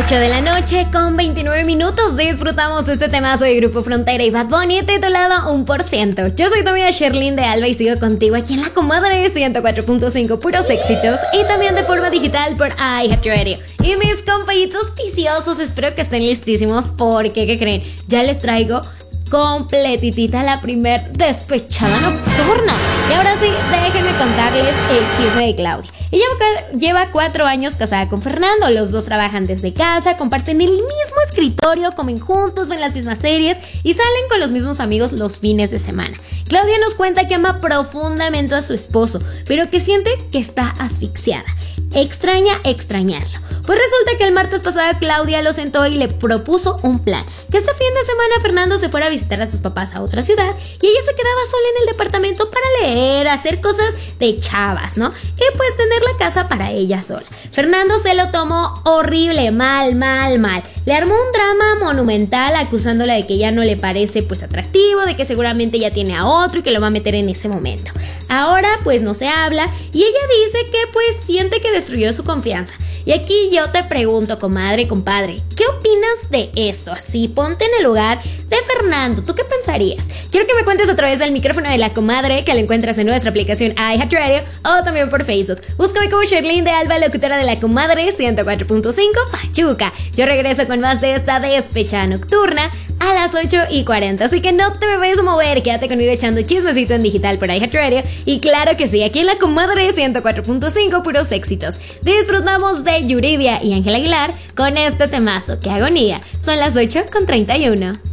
8 de la noche con 29 minutos disfrutamos de este temazo de Grupo Frontera y Bad Bunny titulado 1%. Yo soy tu amiga Sherlyn de Alba y sigo contigo aquí en La Comadre 104.5 puros éxitos y también de forma digital por iHeartRadio. Y mis compañitos viciosos, espero que estén listísimos porque, ¿qué creen? Ya les traigo completitita la primer despechada nocturna. Y ahora sí, déjenme contarles el chisme de Claudia. Ella lleva 4 años casada con Fernando. Los dos trabajan desde casa, comparten el mismo escritorio, comen juntos, ven las mismas series y salen con los mismos amigos los fines de semana. Claudia nos cuenta que ama profundamente a su esposo, pero que siente que está asfixiada. Extraña extrañarlo. Pues resulta que el martes pasado Claudia lo sentó y le propuso un plan. Que este fin de semana Fernando se fuera a visitar a sus papás a otra ciudad y ella se quedaba sola en el departamento para leer, hacer cosas de chavas, ¿no? Y pues tener la casa para ella sola. Fernando se lo tomó horrible, mal. Le armó un drama monumental acusándola de que ya no le parece pues atractivo, de que seguramente ya tiene a otro y que lo va a meter en ese momento. Ahora pues no se habla y ella dice que pues siente que destruyó su confianza. Y aquí yo te pregunto, comadre, compadre, ¿qué opinas de esto? Así, ponte en el lugar de Fernando. ¿Tú qué pensarías? Quiero que me cuentes a través del micrófono de La Comadre, que lo encuentras en nuestra aplicación iHeartRadio o también por Facebook. Búscame como Sherlyn de Alba, locutora de La Comadre 104.5 Pachuca. Yo regreso con más de esta despechada nocturna a las 8:40. Así que no te me vayas a mover, quédate conmigo echando chismecito en digital por iHeartRadio. Y claro que sí, aquí en La Comadre 104.5 puros éxitos. Disfrutamos de Yuridia y Ángel Aguilar con este temazo. ¡Qué agonía! Son las 8:31.